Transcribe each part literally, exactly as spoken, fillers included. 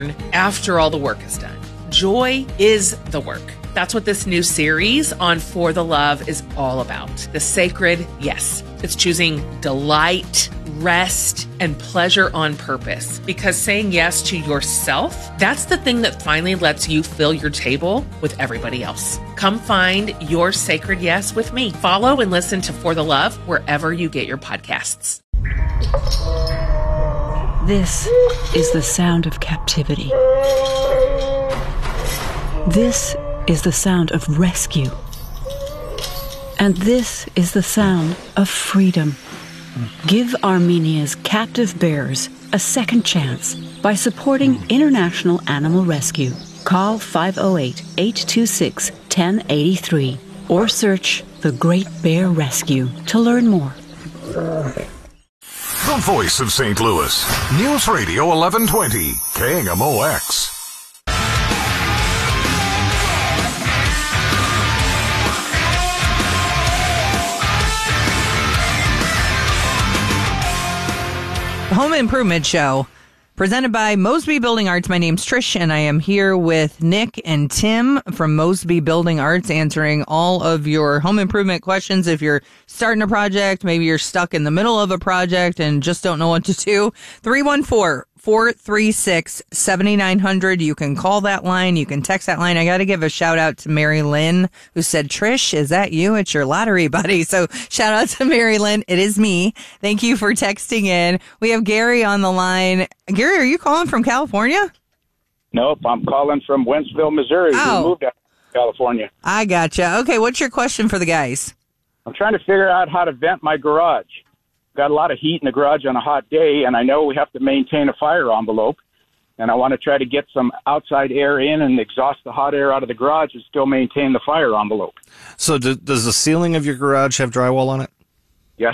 after all the work is done. Joy is the work. That's what this new series on For the Love is all about. The sacred yes. It's choosing delight, rest, and pleasure on purpose. Because saying yes to yourself, that's the thing that finally lets you fill your table with everybody else. Come find your sacred yes with me. Follow and listen to For the Love wherever you get your podcasts. This is the sound of captivity. This is the sound of rescue. And this is the sound of freedom. Give Armenia's captive bears a second chance by supporting International Animal Rescue. Call five oh eight, eight two six, one oh eight three or search The Great Bear Rescue to learn more. The voice of Saint Louis. News Radio eleven twenty, K M O X. Home Improvement Show, presented by Mosby Building Arts. My name's Trish, and I am here with Nick and Tim from Mosby Building Arts, answering all of your home improvement questions. If you're starting a project, maybe you're stuck in the middle of a project and just don't know what to do, three one four, four three six, seven nine zero zero. You can call that line. You can text that line. I got to give a shout out to Mary Lynn, who said, Trish, is that you? It's your lottery buddy. So shout out to Mary Lynn. It is me. Thank you for texting in. We have Gary on the line. Gary, are you calling from California? Nope, I'm calling from Wentzville, Missouri. Oh. We moved out to California. I gotcha. Okay, what's your question for the guys? I'm trying to figure out how to vent my garage. Got a lot of heat in the garage on a hot day, and I know we have to maintain a fire envelope, and I want to try to get some outside air in and exhaust the hot air out of the garage and still maintain the fire envelope. So do, does the ceiling of your garage have drywall on it? Yes.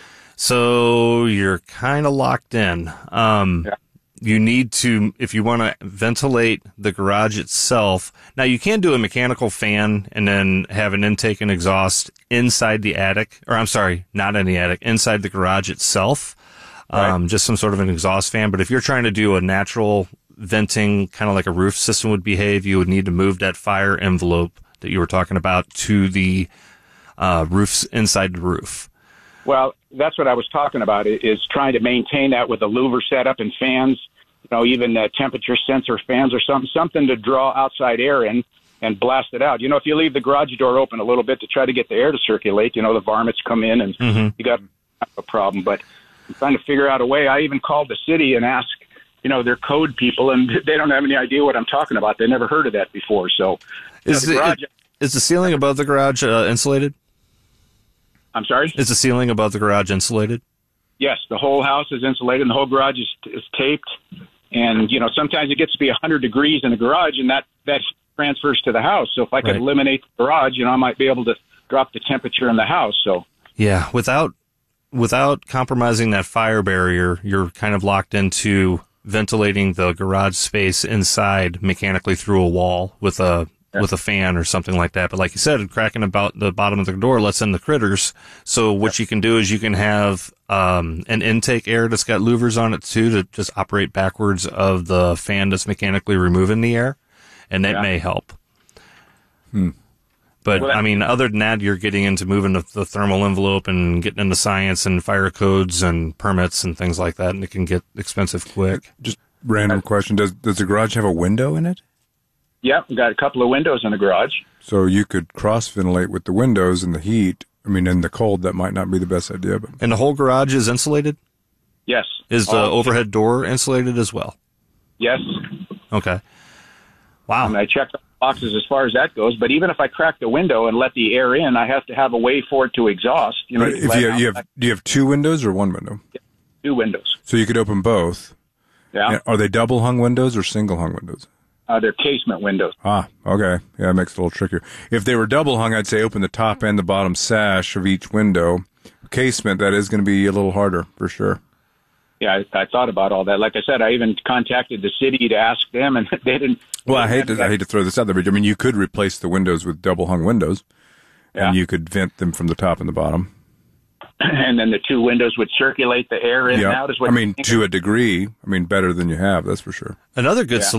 So you're kind of locked in. Um, yeah. You need to, if you want to ventilate the garage itself. Now, you can do a mechanical fan and then have an intake and exhaust inside the attic, or I'm sorry, not in the attic, inside the garage itself. Right. Um, just some sort of an exhaust fan. But if you're trying to do a natural venting, kind of like a roof system would behave, you would need to move that fire envelope that you were talking about to the uh, roofs inside the roof. Well, that's what I was talking about, is trying to maintain that with a louver setup and fans, you know, even uh, temperature sensor fans or something, something to draw outside air in and blast it out. You know, if you leave the garage door open a little bit to try to get the air to circulate, you know, the varmints come in and mm-hmm. you got a problem. But I'm trying to figure out a way. I even called the city and asked, you know, their code people, and they don't have any idea what I'm talking about. They never heard of that before. So is, you know, the, garage, the, is the ceiling above the garage uh, insulated? I'm sorry? Is the ceiling above the garage insulated? Yes, the whole house is insulated, and the whole garage is, is taped. And, you know, sometimes it gets to be one hundred degrees in the garage, and that, that transfers to the house. So if I could right. eliminate the garage, you know, I might be able to drop the temperature in the house. So yeah, without without compromising that fire barrier, you're kind of locked into ventilating the garage space inside mechanically through a wall with a Yeah. with a fan or something like that. But like you said, cracking about the bottom of the door lets in the critters. So what yeah. you can do is you can have um, an intake air that's got louvers on it too to just operate backwards of the fan that's mechanically removing the air, and that yeah. may help. Hmm. But, well, that, I mean, other than that, you're getting into moving the, the thermal envelope and getting into science and fire codes and permits and things like that, and it can get expensive quick. Just random question. Does, does the garage have a window in it? Yeah, we got a couple of windows in the garage. So you could cross-ventilate with the windows and the heat. I mean, in the cold, that might not be the best idea. But And the whole garage is insulated? Yes. Is the All overhead door insulated as well? Yes. Okay. Wow. And I checked the boxes as far as that goes. But even if I crack the window and let the air in, I have to have a way for it to exhaust. You know, right. if you, you have, do you have two windows or one window? Yeah, two windows. So you could open both. Yeah. And are they double-hung windows or single-hung windows? Uh, they're casement windows. Ah, okay. Yeah, that makes it a little trickier. If they were double hung, I'd say open the top and the bottom sash of each window. Casement, that is going to be a little harder for sure. Yeah, I, I thought about all that. Like I said, I even contacted the city to ask them, and they didn't. Well, I hate to I hate to throw this out there, but I mean, you could replace the windows with double hung windows, yeah. and you could vent them from the top and the bottom. and then the two windows would circulate the air in Yeah. and out. Is what I mean, you think to a degree. I mean, better than you have, that's for sure. Another good Yeah.